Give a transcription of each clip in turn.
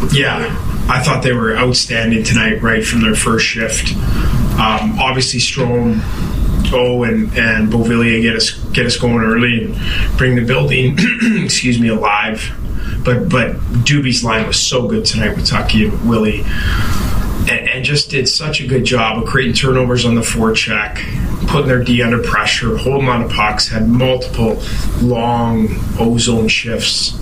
Yeah, I thought they were outstanding tonight, right from their first shift. Obviously, Strome, and Beauvillier get us going early and bring the building, alive. But Doobie's line was so good tonight with Tucky and Willie, and just did such a good job of creating turnovers on the forecheck, putting their D under pressure, holding on to pucks, had multiple long O-zone shifts.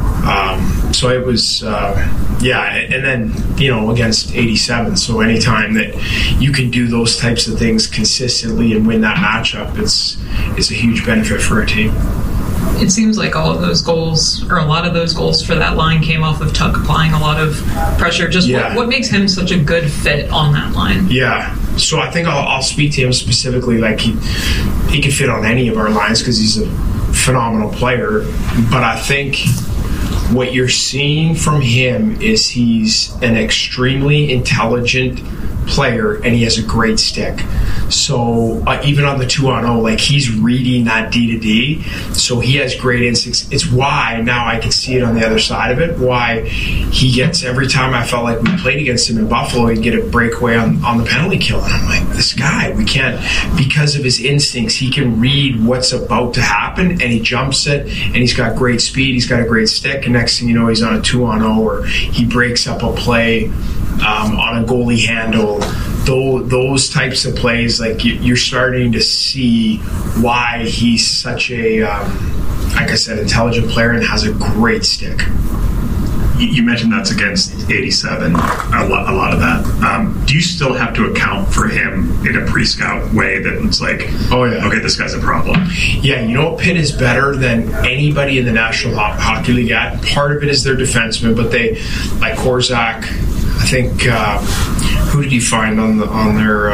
So it was, and then, against 87. So anytime that you can do those types of things consistently and win that matchup, it's a huge benefit for a team. It seems like all of those goals, or a lot of those goals for that line, came off of Tuck applying a lot of pressure. What makes him such a good fit on that line? Yeah. So I think I'll speak to him specifically. Like he could fit on any of our lines because he's a phenomenal player. But I think what you're seeing from him is he's an extremely intelligent player and he has a great stick. So even on the 2-on-0, like he's reading that D to D, so he has great instincts. It's why now I can see it on the other side of it, why he gets, every time I felt like we played against him in Buffalo, he'd get a breakaway on the penalty kill, and I'm like, this guy, we can't, because of his instincts, he can read what's about to happen and he jumps it, and he's got great speed, he's got a great stick, and next thing you know, he's on a 2-on-0 or he breaks up a play on a goalie handle. Those types of plays, like you're starting to see why he's such a, like I said, intelligent player and has a great stick. You mentioned that's against 87, a lot of that. Do you still have to account for him in a pre-scout way that it's like, oh yeah, okay, this guy's a problem? Yeah, you know what Pitt is better than anybody in the National Hockey League at? Part of it is their defensemen, but they, like Korczak, I think, who did you find on their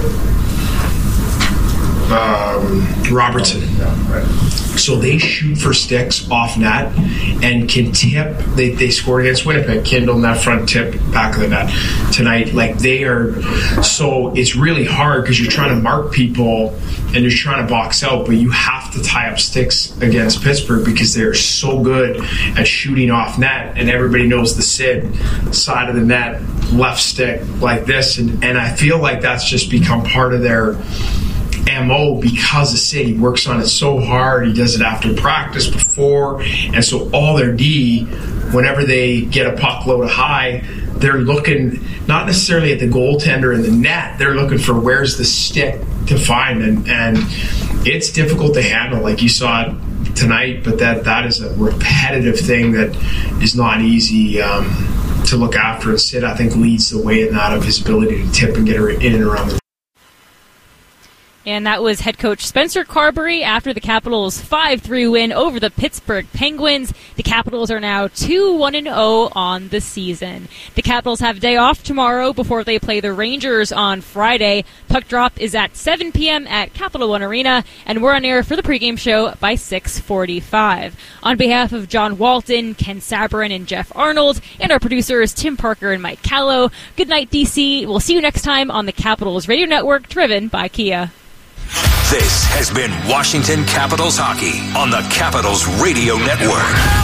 Robertson? So they shoot for sticks off net and can tip. They scored against Winnipeg, Kindle in that front tip back of the net tonight. Like they are, so it's really hard because you're trying to mark people and you're trying to box out, but you have to tie up sticks against Pittsburgh because they're so good at shooting off net, and everybody knows the Sid side of the net, left stick like this, and I feel like that's just become part of their MO because the Sid, he works on it so hard. He does it after practice, before, and so all their D, whenever they get a puck low to high, they're looking not necessarily at the goaltender in the net, they're looking for where's the stick to find, and it's difficult to handle, like you saw it tonight, but that is a repetitive thing that is not easy to look after, and Sid, I think, leads the way in that, of his ability to tip and get her in and around the. And that was head coach Spencer Carberry after the Capitals' 5-3 win over the Pittsburgh Penguins. The Capitals are now 2-1-0 on the season. The Capitals have a day off tomorrow before they play the Rangers on Friday. Puck drop is at 7 p.m. at Capital One Arena, and we're on air for the pregame show by 6:45. On behalf of John Walton, Ken Sabrin, and Jeff Arnold, and our producers Tim Parker and Mike Callow, good night, DC. We'll see you next time on the Capitals Radio Network, driven by Kia. This has been Washington Capitals Hockey on the Capitals Radio Network.